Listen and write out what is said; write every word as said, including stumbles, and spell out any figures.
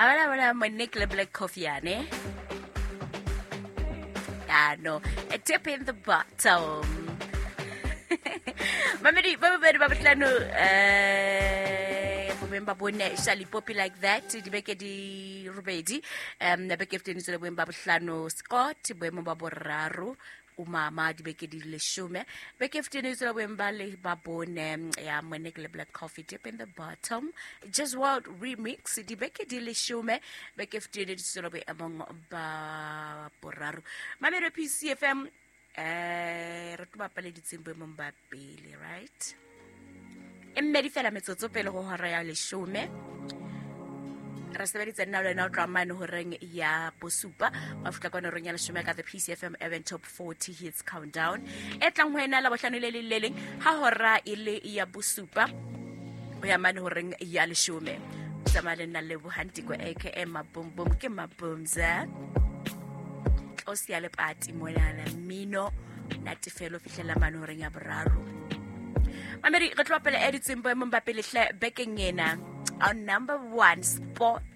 Abana bona Monique le black coffee ane. Ah no, a tip in the bottom. Mamedi, mamedi, babatlano. Eh, remember when Shali Poppy like that? Di beke di Rubedi. Um, na beke fiteni zole when babatlano Scott, when baboraru. Umama di beke di leshume beke fitini zolo wembale babone ya Monique le black coffee tip in the bottom just world remix di beke di leshume beke fitini zolo be among ba boraru mamere P C F M eh re tloba pale ditsimbe mo mbapele right emme di fela metsotso pele go hora ya leshume ra sebeditse nna le na drama no horeng ya bosupa wa futla kwana reng ya leshume ka the P C F M event top forty hits countdown e tlang hoena la bohlano le leleng ha hora ile ya bosupa o ya mane horeng ya leshume tsamale nna le bohantiko aka mabombom ke mabomza o sia le pati mona na mino na tefelo fihlela mane horeng ya boraro mameri re tloa pele editsimbo mo mbapele hle bekeng yena our number one spot